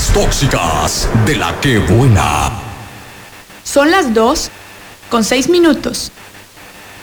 tóxicas de la que buena. Son las 2:06.